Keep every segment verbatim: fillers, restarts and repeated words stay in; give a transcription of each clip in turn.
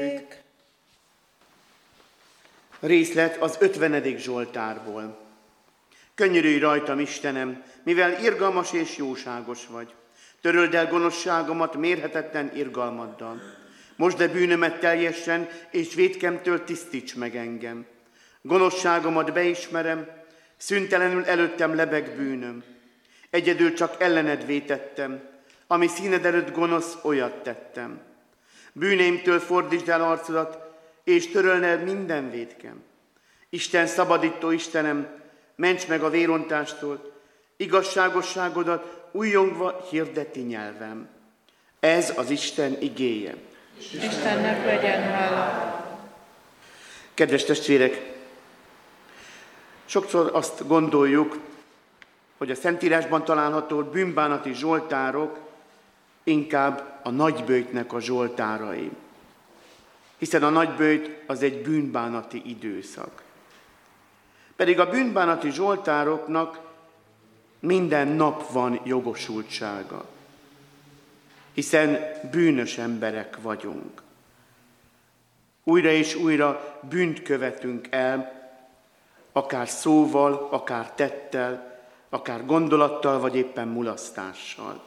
Részlet az ötvenedik Zsoltárból. Könyörülj rajtam, Istenem, mivel irgalmas és jóságos vagy. Töröld el gonoszságomat mérhetetlen irgalmaddal. Mosd el bűnömet teljesen, és vétkemtől tisztíts meg engem. Gonoszságomat beismerem, szüntelenül előttem lebeg bűnöm. Egyedül csak ellened vétettem, ami színed előtt gonosz, olyat tettem. Bűneimtől fordítsd el arcodat, és törölne el minden vétkem. Isten szabadító Istenem, ments meg a vérontástól, igazságosságodat újjongva hirdeti nyelvem. Ez az Isten igéje. Istennek legyen hála. Kedves testvérek, sokszor azt gondoljuk, hogy a Szentírásban található bűnbánati zsoltárok inkább a nagyböjtnek a zsoltárai. Hiszen a nagyböjt az egy bűnbánati időszak. Pedig a bűnbánati zsoltároknak minden nap van jogosultsága. Hiszen bűnös emberek vagyunk. Újra és újra bűnt követünk el, akár szóval, akár tettel, akár gondolattal, vagy éppen mulasztással.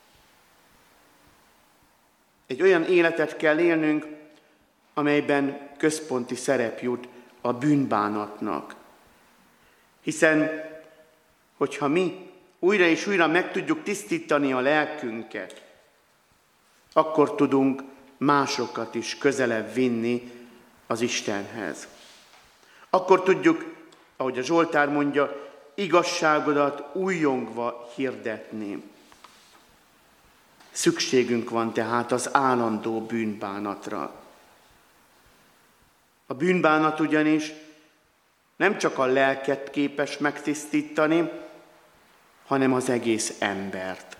Egy olyan életet kell élnünk, amelyben központi szerep jut a bűnbánatnak. Hiszen, hogyha mi újra és újra meg tudjuk tisztítani a lelkünket, akkor tudunk másokat is közelebb vinni az Istenhez. Akkor tudjuk, ahogy a Zsoltár mondja, igazságodat újjongva hirdetni. Szükségünk van tehát az állandó bűnbánatra. A bűnbánat ugyanis nem csak a lelket képes megtisztítani, hanem az egész embert.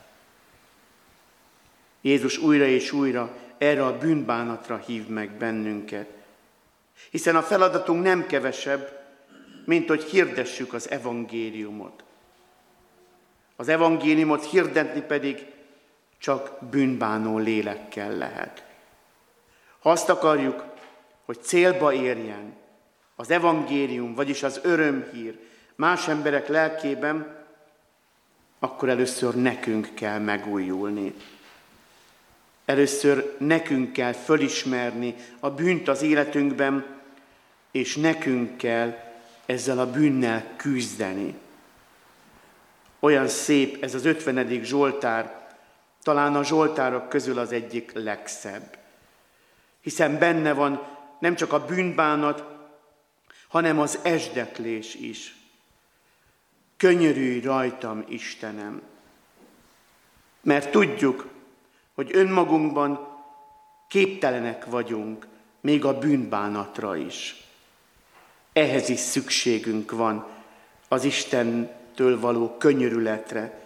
Jézus újra és újra erre a bűnbánatra hív meg bennünket. Hiszen a feladatunk nem kevesebb, mint hogy hirdessük az evangéliumot. Az evangéliumot hirdetni pedig csak bűnbánó lélekkel lehet. Ha azt akarjuk, hogy célba érjen az evangélium, vagyis az örömhír más emberek lelkében, akkor először nekünk kell megújulni. Először nekünk kell fölismerni a bűnt az életünkben, és nekünk kell ezzel a bűnnel küzdeni. Olyan szép ez az ötvenedik Zsoltár, talán a zsoltárok közül az egyik legszebb. Hiszen benne van nem csak a bűnbánat, hanem az esdeklés is. Könyörülj rajtam, Istenem! Mert tudjuk, hogy önmagunkban képtelenek vagyunk, még a bűnbánatra is. Ehhez is szükségünk van az Istentől való könyörületre,